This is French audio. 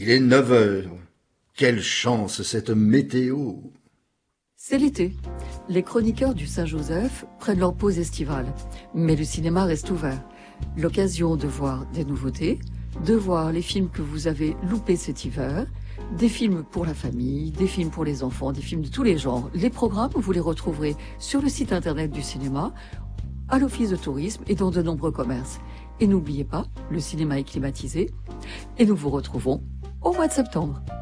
Il est 9 heures. Quelle chance, cette météo! C'est l'été. Les chroniqueurs du Saint-Joseph prennent leur pause estivale. Mais le cinéma reste ouvert. L'occasion de voir des nouveautés, de voir les films que vous avez loupés cet hiver, des films pour la famille, des films pour les enfants, des films de tous les genres. Les programmes, vous les retrouverez sur le site internet du cinéma, à l'office de tourisme et dans de nombreux commerces. Et n'oubliez pas, le cinéma est climatisé et nous vous retrouvons au mois de septembre.